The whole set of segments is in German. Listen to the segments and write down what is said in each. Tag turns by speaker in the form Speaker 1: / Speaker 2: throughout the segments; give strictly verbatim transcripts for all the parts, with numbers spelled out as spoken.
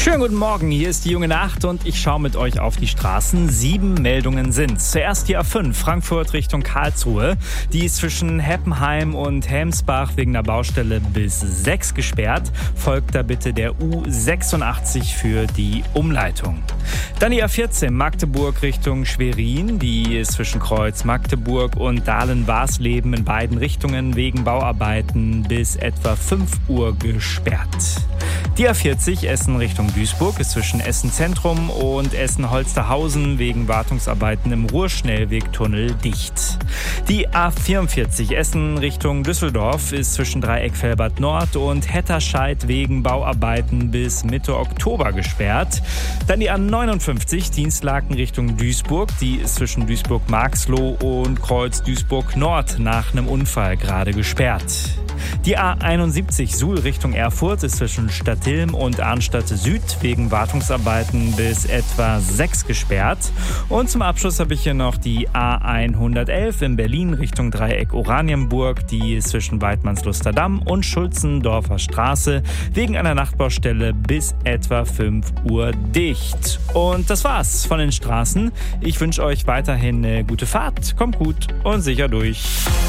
Speaker 1: Schönen guten Morgen, hier ist die junge Nacht und ich schaue mit euch auf die Straßen. Sieben Meldungen sind. Zuerst die A fünf, Frankfurt Richtung Karlsruhe. Die ist zwischen Heppenheim und Helmsbach wegen der Baustelle bis sechs gesperrt. Folgt da bitte der U sechsundachtzig für die Umleitung. Dann die A vierzehn, Magdeburg Richtung Schwerin. Die ist zwischen Kreuz Magdeburg und Dahlen-Warsleben in beiden Richtungen wegen Bauarbeiten bis etwa fünf Uhr gesperrt. Die A vierzig, Essen Richtung Duisburg, ist zwischen Essen Zentrum und Essen-Holsterhausen wegen Wartungsarbeiten im Ruhrschnellwegtunnel dicht. Die A vierundvierzig, Essen Richtung Düsseldorf, ist zwischen Dreieck-Velbert Nord und Hetterscheid wegen Bauarbeiten bis Mitte Oktober gesperrt. Dann die A neunundfünfzig, Dienstlaken Richtung Duisburg, die ist zwischen Duisburg-Marxloh und Kreuz Duisburg Nord nach einem Unfall gerade gesperrt. Die A einundsiebzig, Suhl Richtung Erfurt, ist zwischen Stadtilm und Arnstadt Süd wegen Wartungsarbeiten bis etwa sechs gesperrt. Und zum Abschluss habe ich hier noch die A hundertelf in Berlin Richtung Dreieck Oranienburg. Die ist zwischen Weidmannsluster Damm und Schulzendorfer Straße wegen einer Nachtbaustelle bis etwa fünf Uhr dicht. Und das war's von den Straßen. Ich wünsche euch weiterhin eine gute Fahrt. Kommt gut und sicher durch.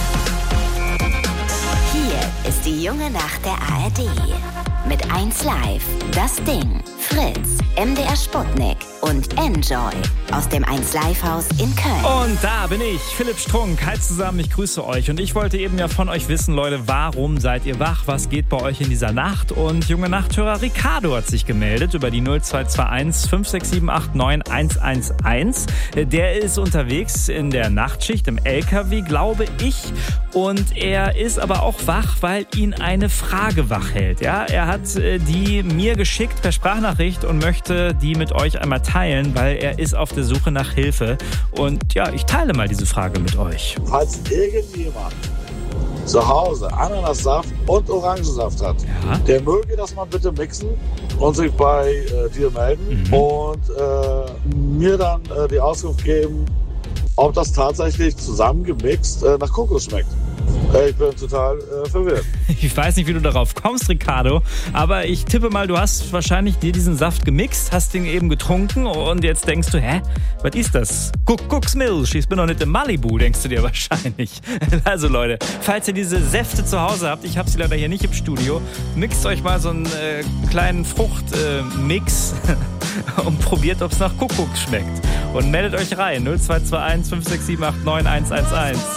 Speaker 2: Ist die junge Nacht der A R D. Mit eins Live, Das Ding, Fritz, M D R Sputnik und Enjoy aus dem eins Live Haus in Köln.
Speaker 1: Und da bin ich, Philipp Strunk. Hi zusammen, ich grüße euch. Und ich wollte eben ja von euch wissen, Leute, warum seid ihr wach? Was geht bei euch in dieser Nacht? Und junge Nachthörer Ricardo hat sich gemeldet über die null zwei zwei eins fünf sechs sieben acht neun eins eins eins. Der ist unterwegs in der Nachtschicht im L K W, glaube ich. Und er ist aber auch wach, weil ihn eine Frage wach hält. Ja, er hat die mir geschickt per Sprachnachricht und möchte die mit euch einmal teilen, weil er ist auf der Suche nach Hilfe. Und ja, ich teile mal diese Frage mit euch.
Speaker 3: Falls irgendjemand zu Hause Ananassaft und Orangensaft hat, ja, der möge das mal bitte mixen und sich bei äh, dir melden, mhm, und äh, mir dann äh, die Auskunft geben, ob das tatsächlich zusammengemixt äh, nach Kokos schmeckt. Ich bin total äh, verwirrt.
Speaker 1: Ich weiß nicht, wie du darauf kommst, Ricardo, aber ich tippe mal, du hast wahrscheinlich dir diesen Saft gemixt, hast den eben getrunken und jetzt denkst du, hä, was ist das? Guck, guck's Milch, ich bin doch nicht im Malibu, denkst du dir wahrscheinlich. Also Leute, falls ihr diese Säfte zu Hause habt, ich habe sie leider hier nicht im Studio, mixt euch mal so einen äh, kleinen Fruchtmix äh, und probiert, ob es nach Kuckuck schmeckt. Und meldet euch rein, null zwei zwei eins fünf sechs sieben acht neun eins eins eins.